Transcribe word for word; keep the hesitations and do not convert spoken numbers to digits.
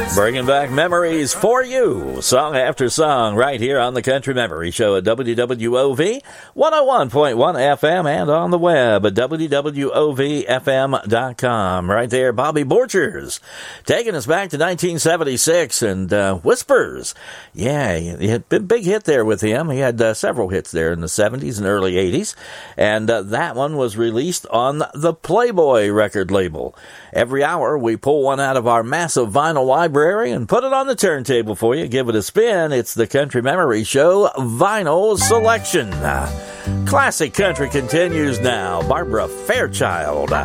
Bringing back memories for you, song after song, right here on the Country Memory Show at W W O V one oh one point one F M and on the web at W W O V F M dot com. Right there, Bobby Borchers, taking us back to nineteen seventy-six, and uh, Whispers. Yeah, he had a big hit there with him. He had uh, several hits there in the seventies and early eighties, and uh, that one was released on the Playboy record label. Every hour, we pull one out of our massive vinyl library and put it on the turntable for you. Give it a spin. It's the Country Memory Show Vinyl Selection. Uh, classic country continues now. Barbara Fairchild. Uh,